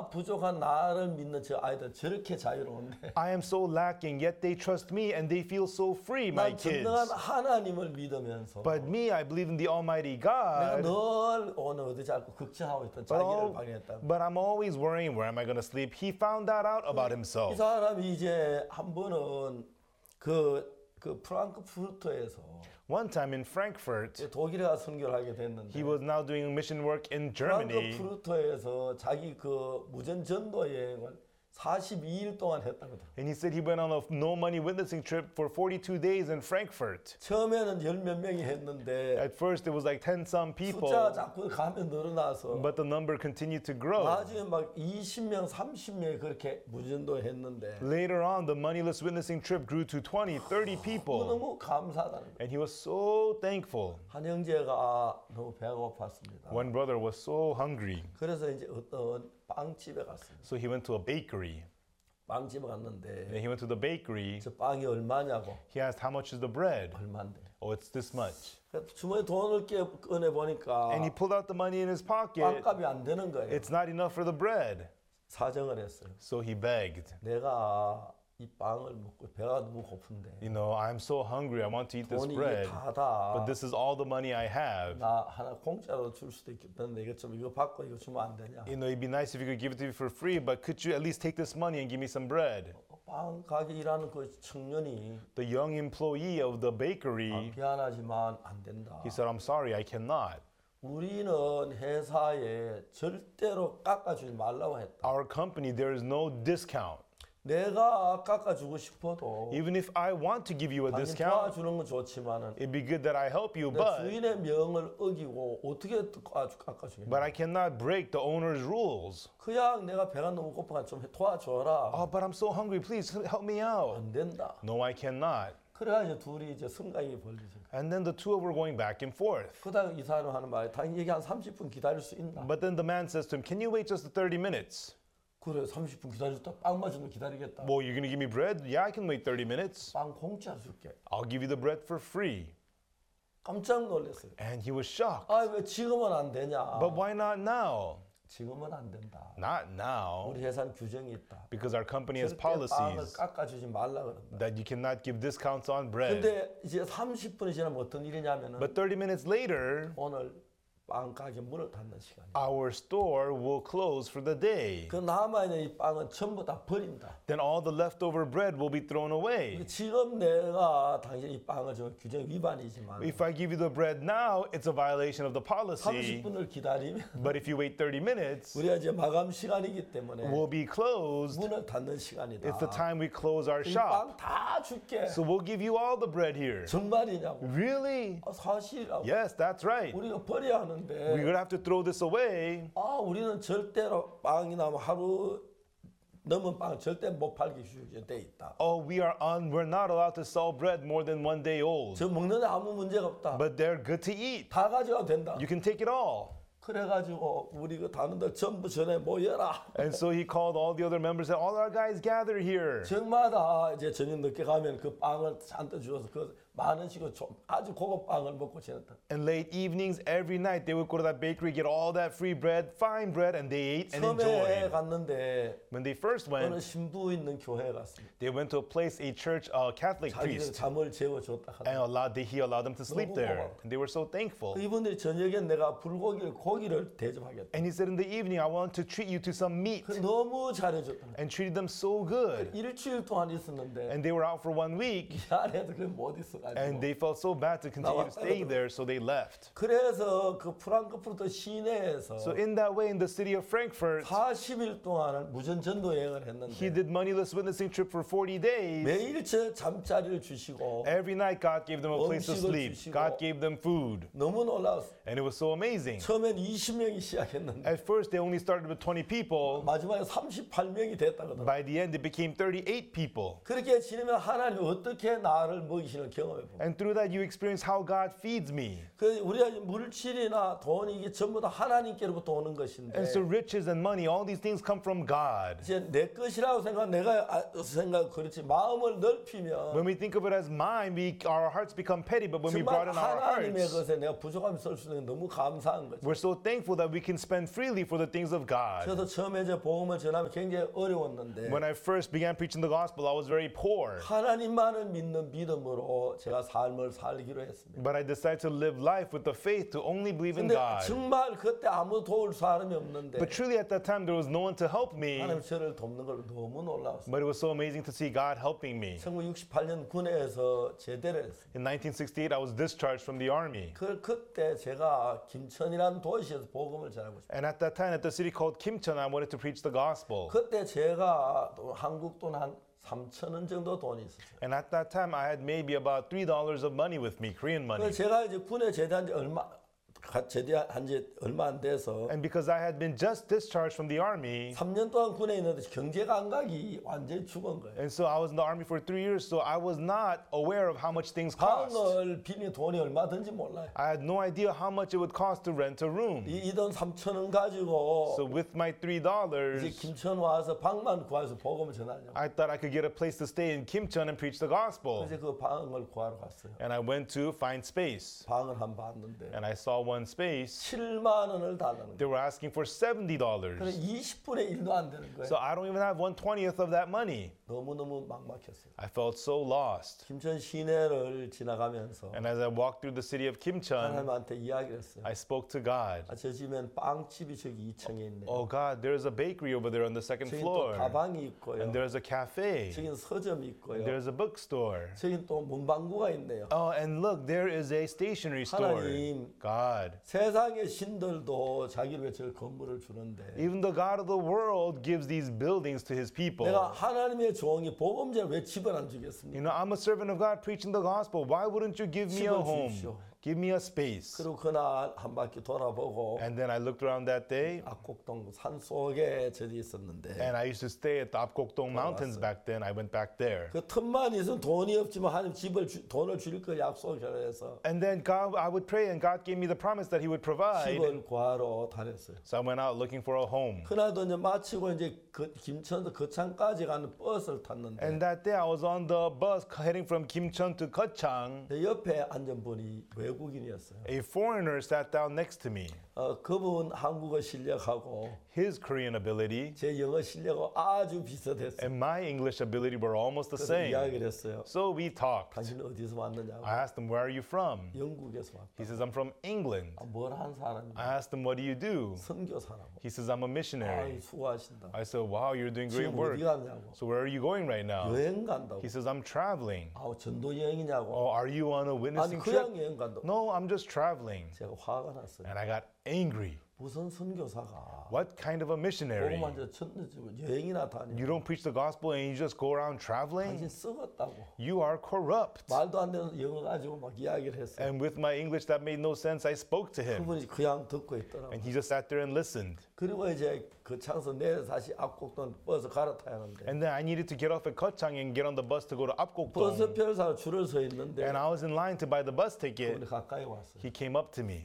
나 부족한 나를 믿는 저 아이들 저렇게 자유로운데 I am so lacking, yet they trust me and they feel so free, my 난 kids. 전능한 하나님을 믿으면서 But me, I believe in the Almighty 내가 God. 늘 오늘 어디 자꾸 걱정하고 있던 자기를 방해했다. But I'm always worrying, where am I going to sleep? He found that out about 이 himself. 사람이 이제 한 번은 그 프랑크푸르트에서 One time in Frankfurt, 독일에 가서 선교를 하게 됐는데 he was now doing mission work in Germany. 프랑크푸르트에서 자기 그 무전 전도 여행을 42일 동안 했다거든. And he said he went on a no money witnessing trip for 42 days in Frankfurt. 처음에는 10몇 명이 했는데 At first, it was like 10-some people, 숫자가 자꾸 가면 늘어나서 but the number continued to grow. 나중에 막 20명, 30명이 그렇게 무전도 했는데 Later on, the moneyless witnessing trip grew to 20, 30 people. 너무 감사하다는 거예요. And he was so thankful. 한 형제가 너무 배가 고팠습니다. One brother was so hungry, 그래서 이제 어떤 빵집에 갔습니다. so he went to a bakery. 빵집에 갔는데 And he went to the bakery. 저 빵이 얼마냐고. He asked, how much is the bread? 얼마인데. Oh, it's this much. 그래서 주머니 돈을 꺼내 보니까 And he pulled out the money in his pocket. 빵값이 안 되는 거예요. It's not enough for the bread. 사정을 했어요. So he begged. 내가 이 빵을 먹고 배가 너무 고픈데 You know, I'm so hungry. I want to eat this 돈이 이게 bread. 다다. But this is all the money I have. 나 하나 공짜로 줄 수도 있겠는데 이거 받고 이거 주면 안 되냐? You know, it'd be nice if you could give it to me for free, but could you at least take this money and give me some bread? 빵 가게 일하는 그 청년이 The young employee of the bakery, 미안하지만 안 된다. he said, I'm sorry, I cannot. 우리는 회사에 절대로 깎아주지 말라고 했다. Our company, there is no discount. 내가 깎아주고 싶어도 Even if I want to give you a 당연히 discount, 도와주는 건 좋지만은 it'd be good that I help you, 내 but 주인의 명을 어기고 어떻게 깎아주겠냐? I cannot break the owner's rules. 그냥 내가 배가 너무 고파서 좀 도와줘라. Oh, but I'm so hungry. Please help me out. 안 된다. No, I cannot. 그래가지고 둘이 이제 승강이 벌리죠. And then the two were going back and forth. 그다음 이 사람 하는 말이 당연히 얘기 한 30분 기다릴 수 있나? But then the man says to him, can you wait just 30 minutes? 그래 30분 기다렸다 빵 맞으면 기다리겠다. Well, you're going to give me bread? Yeah, I can wait 30 minutes. 빵 공짜 줄게. I'll give you the bread for free. 깜짝 놀랐어요. And he was shocked. 아 왜 지금은 안 되냐? But why not now? 지금은 안 된다. Not now. 우리 회사는 규정이 있다. Because our company has 절대 빵을 policies 깎아주지 말라 그런다. that you cannot give discounts on bread. 근데 이제 30분이 지나면 어떤 일이냐면은 But 30 minutes later, 오늘 빵 가게 문을 닫는 시간이야. our store will close for the day. 그 남아있는 이 빵은 전부 다 버린다. Then all the leftover bread will be thrown away. 지금 내가 당신 이 빵을 주면 규정 위반이지만 If I give you the bread now, it's a violation of the policy. 30분을 기다리면 But if you wait 30 minutes, 우리가 이제 마감 시간이기 때문에 we'll be closed. 문을 닫는 시간이다. It's the time we close our 이 shop. 빵 다 줄게. So we'll give you all the bread here. 정말이냐고. Really? 사실이라고. Yes, that's right. 우리가 버려야 하는데 We're going to have to throw this away. 우리는 절대로 빵이 나면 하루 넘은 빵 절대 못 팔게 돼 있다. Oh, we're not allowed to sell bread more than 1 day old. 저 먹는데 아무 문제가 없다. But they're good to eat. 다 가져가도 된다. You can take it all. 그래가지고 우리 그 단원들 전부 전에 모여라. And so he called all the other members and all our guys gather here. 정마다 이제 저녁 늦게 가면 그 빵을 잔뜩 주어서 그 많은 식으로 아주 고급 빵을 먹고 지냈다. And late evenings, every night, they would go to that bakery, get all that free bread, fine bread, and they ate and 처음에 enjoyed. 갔는데 When they first 어느 went, 신부 있는 교회에 갔습니다. they went to a place, a church, a Catholic 자기들 priest, 잠을 재워줬다 and 하더라고요. he allowed them to sleep there. And they were so thankful. 이분들이 저녁에 내가 고기를 대접하겠다. And he said, in the evening, I want to treat you to some meat. 너무 잘해줬다. And treated them so good. 일주일 동안 있었는데 And they were out for 1 week. 이 안에도 그게 못 있어가지고. And they felt so bad to continue to stay there, so they left. 그래서 그 프랑크푸르트 시내에서 So in that way, in the city of Frankfurt, 40일 동안 무전 전도 여행을 he 했는데 did moneyless witnessing trip for 40 days. 매일 저 잠자리를 주시고 Every night, God gave them a place to 음식을 sleep. 주시고. God gave them food. 너무 놀라웠어. And it was so amazing. 처음엔 20명이 시작했는데 At first, they only started with 20 people. 마지막에 38명이 됐다거든. By the end, it became 38 people. 그렇게 지내면 하나님이 어떻게 나를 먹이시는 경험을 경험해 보고. And through that, you experience how God feeds me. 그 우리가 물질이나 돈 이게 전부 다 하나님께로부터 오는 것인데 And so riches and money, all these things come from God. 이제 내 것이라고 생각 그렇지 마음을 넓히면 When we think of it as mine, our hearts become petty. But when we 정말 broaden our 하나님의 hearts, 것에 내가 부족함이 쓸 수 있는 게 너무 감사한 거죠. we're so thankful that we can spend freely for the things of God. 저도 처음에 이제 복음을 전하면 굉장히 어려웠는데 When I first began preaching the gospel, I was very poor. 하나님만을 믿는 믿음으로 제가 삶을 살기로 했습니다. But I decided to live life with the faith to only believe in 근데 God. 정말 그때 아무 도울 사람이 없는데 But truly at that time, there was no one to help me. 하나님 저를 돕는 걸 너무 놀라웠어요. But it was so amazing to see God helping me. 1968년 군에서 제대를 했어요. In 1968, I was discharged from the army. 그때 제가 김천이라는 도시에서 복음을 전하고 있어요. And at that time, at the city called Kimcheon, I wanted to preach the gospel. 그때 제가 또 한국 돈 한 3,000원 정도 돈이 있었어요. And at that time, I had maybe about $3 of money with me, Korean money. 제가 이제 군에 제대한 지 얼마 안 돼서 And because I had been just discharged from the army, 3년 동안 군에 있는데 경제 감각이 완전히 죽은 거예요. and so I was in the army for 3 years, so I was not aware of how much things cost. 방을 비니 돈이 얼마든지 몰라요. I had no idea how much it would cost to rent a room. 이 돈 3,000원 가지고 So with my $3, 이제 김천 와서 방만 구해서 복음을 전하려고. I thought I could get a place to stay in Kimcheon and preach the gospel. 그래서 그 방을 구하러 갔어요. And I went to find space. 방을 한 봤는데 And I saw one space. 7만 원을 달라는 거예요. They were asking for $70. 그래 20분의 1도 안 되는 거예요. So I don't even have 1/20th of that money. 너무너무 막막했어요. I felt so lost. 김천 시내를 지나가면서 And as I walked through the city of Kimcheon, 하나님한테 이야기를 했어요. I spoke to God. 저 집엔 빵집이 저기 2층에 있네요. Oh God, there's a bakery over there on the second 저긴 또 floor. 다방이 있고요. And there's a cafe. 저긴 서점이 있고요. And there's a bookstore. 저긴 또 문방구가 있네요. Oh, and look, there is a stationery store. 하나님. God. 세상의 신들도 자기를 위해 저 건물을 주는데 Even the God of the world gives these buildings to his people. 내가 하나님의 종이 복음제를 왜 집을 안 You 주겠습니까? know, I'm a servant of God preaching the gospel. Why wouldn't you give me a 집을 home? 주십시오. Give me a space. 그리고 그날 한 바퀴 돌아보고 And then I looked around that day, 압곡동 산 속에 저기 있었는데 and I used to stay at the Apgokdong Mountains back then. I went back there. 그 틈만 있으면 돈이 없지만 하나님 돈을 줄 걸 약속을 해서 And then God, I would pray, and God gave me the promise that He would provide. 집을 구하러 다녔어요. So I went out looking for a home. 그날도 이제 마치고 이제 그 김천도 거창까지 가는 버스를 탔는데 And that day I was on the bus heading from Kimcheon to Gyeochang. 내 옆에 앉은 분이 외국인이었어요. A foreigner sat down next to me. 그분 한국어 실력하고 His Korean ability 제 영어 실력하고 아주 비슷했어요. and my English ability were almost the 그래서 same. 이야기를 했어요. So we talked. 당신 어디서 왔느냐고. I asked him, "Where are you from?" 영국에서 왔다. He says, "I'm from England." 뭘 한 사람이냐? I asked him, "What do you do?" 선교사라고. He says, "I'm a missionary." 수고하신다. I said, "Wow, you're doing great 지금 work. 어디 갔냐고. So where are you going right now?" 여행 간다고. He says, "I'm traveling." 전도 여행이냐고. Oh, are you on a 아니 witnessing 그냥 trip? 여행 간다고. No, I'm just traveling. 제가 화가 났어요. And I got angry. 무슨 선교사가 What kind of a missionary? 복음만 여행이나 다니. You don't preach the gospel and you just go around traveling? 당신 썩었다고. You are corrupt. 말도 안 되는 영어 가지고 막 이야기를 했어요. And with my English that made no sense, I spoke to him. 그분이 그냥 듣고 있더라고. And he just sat there and listened. 그리고 이제 그 창서 내려 다시 압곡동 버스 갈아타야 하는데 And then I needed to get off at Gyeochang and get on the bus to go to 버스 Apgokdong. 표를 사러 줄을 서 있는데 And I was in line to buy the bus ticket. 그분이 가까이 왔어요. He came up to me.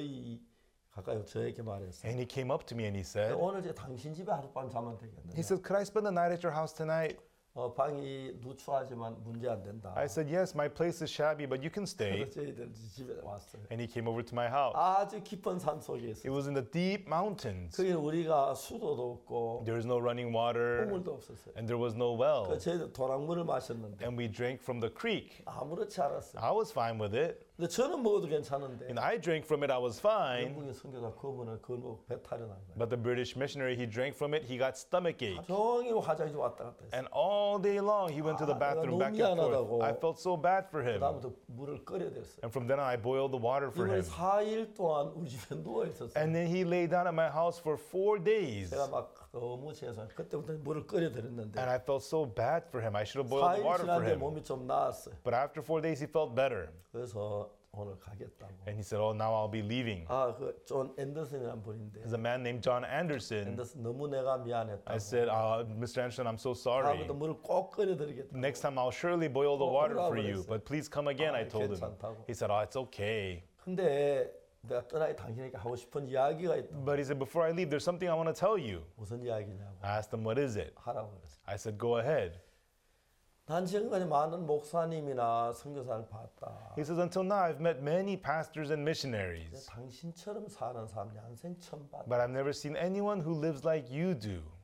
가까이 저에게 말했어요. And he came up to me and he said, 오늘 이제 당신 집에 하룻밤 자면 되겠는데. he says, "Could I spend the night at your house tonight?" 방이 누추하지만 문제 안 된다. I said, "Yes, my place is shabby, but you can stay." 그래서 저희들 집에 왔어요. And he came over to my house. 아주 깊은 산 속에 It 있어요. was in the deep mountains. 거기는 우리가 수도도 없고 There was no running water 물도 없었어요. and there was no well. 저희들 도랑물을 마셨는데 And we drank from the creek. 아무렇지 않았어요. I was fine with it. 근데 저는 먹어도 괜찮은데 And I drank from it, I was fine. 영국의 선교사 그분은 그걸 먹고 배탈이 난 거예요. But the British missionary, he drank from it, he got stomach ache. 종일 화장실 왔다 갔다 했어요. And all day long, he went to the bathroom back and forth. I felt so bad for him. 그다음부터 물을 끓여댔어요. And from then on, I boiled the water for 이번에 him. 4일 동안 우리 집에 누워 있었어요. And then he lay down at my house for 4 days. 제가 막 너무 죄송해요. 그때부터 물을 끓여드렸는데 And I felt so bad for him. I should have boiled 4일 water for 지났는데 him. 몸이 좀 나았어요. But after 4 days, he felt better. 그래서 오늘 가겠다고. And he said, oh, now I'll be leaving. 그 존 앤더슨이라는 분인데 There's a man named John Anderson. 앤더슨 너무 내가 미안했다고. I said, Mr. Anderson, I'm so sorry. 다음부터 물을 꼭 끓여드리겠다. Next time I'll surely boil the water for you, 그랬어요. but please come again, I told him. 괜찮다고. He said, oh, it's okay. 근데 내가 떠나기 당신에게 하고 싶은 이야기가 있다. But he said, before I leave, there's something I want to tell you. 무슨 이야기냐고 I asked him, what is it? 하라고 그랬어. I said, go ahead. 난 지금까지 많은 목사님이나 선교사를 봤다. He says, until now, I've met many pastors and missionaries, 당신처럼 사는 사람 양생 처음 봤다. but I've never seen anyone who lives like you do.